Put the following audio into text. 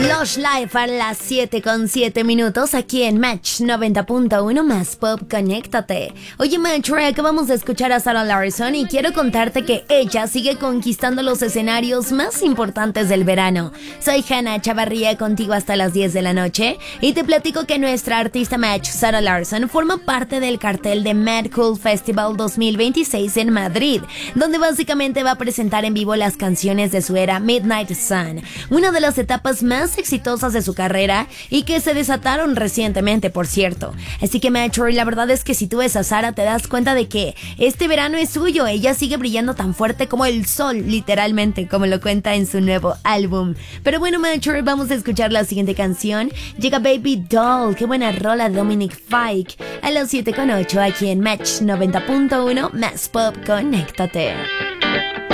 Lush Life a las 7:07 aquí en Match 90.1 más Pop, conéctate. Oye, Match, acabamos de escuchar a Sarah Larson y quiero contarte que ella sigue conquistando los escenarios más importantes del verano. Soy Hannah Chavarría, contigo hasta las 10 de la noche y te platico que nuestra artista Match, Sarah Larson, forma parte del cartel de Mad Cool Festival 2026 en Madrid, donde básicamente va a presentar en vivo las canciones de su era Midnight Sun, una de las etapas más exitosas de su carrera y que se desataron recientemente, por cierto. Así que Metro, la verdad es que si tú ves a Sara te das cuenta de que este verano es suyo. Ella sigue brillando tan fuerte como el sol, literalmente, como lo cuenta en su nuevo álbum. Pero bueno, Metro, vamos a escuchar la siguiente canción. Llega Baby Doll, qué buena rola de Dominic Fike, a las 7:08 aquí en Match 90.1 más Pop, conéctate.